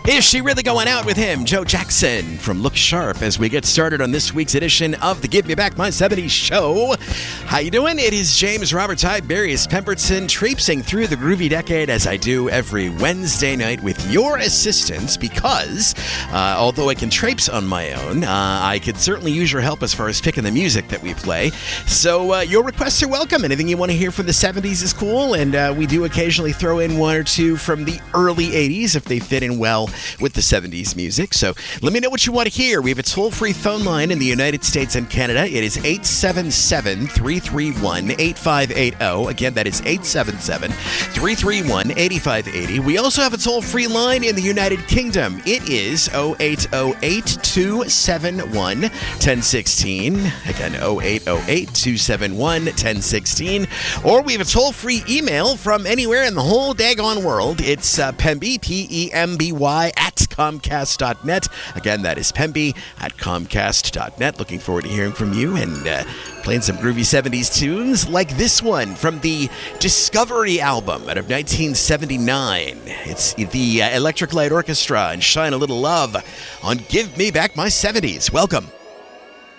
Is she really going out with him? Joe Jackson from Look Sharp as we get started on this week's edition of the Give Me Back My 70s show. How you doing? It is James Robert Tiberius Pemberton traipsing through the groovy decade as I do every Wednesday night with your assistance because although I can traipse on my own, I could certainly use your help as far as picking the music that we play. So your requests are welcome. Anything you want to hear from the 70s is cool, and we do occasionally throw in one or two from the early 80s if they fit in well with the 70s music. So let me know what you want to hear. We have a toll-free phone line in the United States and Canada. It is 877-331-8580. Again, that is 877-331-8580. We also have a toll-free line in the United Kingdom. It is 0808-271-1016. Again, 0808-271-1016. Or we have a toll-free email from anywhere in the whole daggone world. It's Pemby, P-E-M-B-Y, at Comcast.net. Again, that is Pemby at Comcast.net. Looking forward to hearing from you and playing some groovy 70s tunes like this one from the Discovery album out of 1979. It's the Electric Light Orchestra and Shine a Little Love on Give Me Back My 70s. Welcome.